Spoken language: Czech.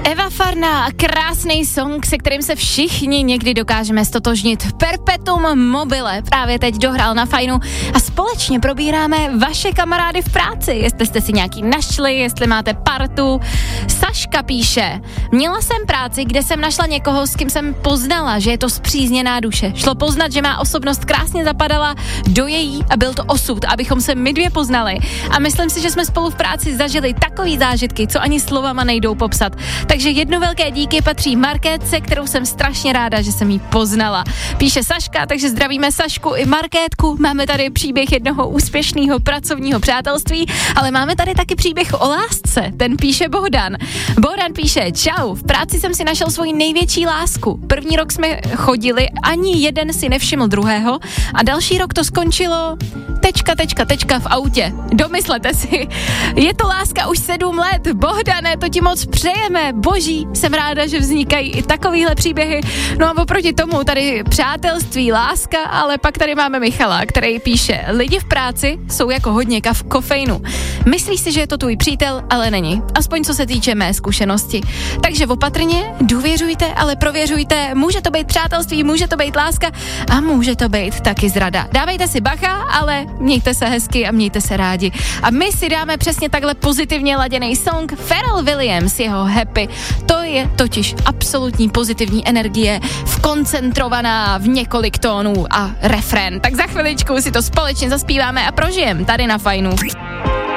Eva Farná a krásný song, se kterým se všichni někdy dokážeme stotožnit. Perpetuum mobile právě teď dohrál na Fajnu a společně probíráme vaše kamarády v práci. Jestli jste si nějaký našli, jestli máte partu. Saška píše: měla jsem práci, kde jsem našla někoho, s kým jsem poznala, že je to spřízněná duše. Šlo poznat, že má osobnost krásně zapadala do její a byl to osud, abychom se my dvě poznali. A myslím si, že jsme spolu v práci zažili takový zážitky, co ani slovama nejdou popsat. Takže jedno velké díky patří Markétce, kterou jsem strašně ráda, že jsem jí poznala. Píše Saška, takže zdravíme Sašku i Markétku. Máme tady příběh jednoho úspěšného pracovního přátelství, ale máme tady taky příběh o lásce. Ten píše Bohdan. Bohdan píše: čau, v práci jsem si našel svoji největší lásku. První rok jsme chodili, ani jeden si nevšiml druhého a další rok to skončilo v autě. Domyslete si, je to láska už 7 let. Bohdane, to ti moc přejeme. Boží, jsem ráda, že vznikají i takovýhle příběhy. No a oproti tomu tady přátelství, láska, ale pak tady máme Michala, který píše: lidi v práci jsou jako hodně kofeinu. Myslíš si, že je to tvůj přítel, ale není. Aspoň co se týče mé zkušenosti. Takže opatrně, důvěřujte, ale prověřujte. Může to být přátelství, může to být láska a může to být taky zrada. Dávejte si bacha, ale mějte se hezky a mějte se rádi. A my si dáme přesně takhle pozitivně laděný song Pharrell Williams, jeho Happy. To je totiž absolutní pozitivní energie, vkoncentrovaná v několik tónů a refrén. Tak za chviličku si to společně zaspíváme a prožijeme tady na Fajnu.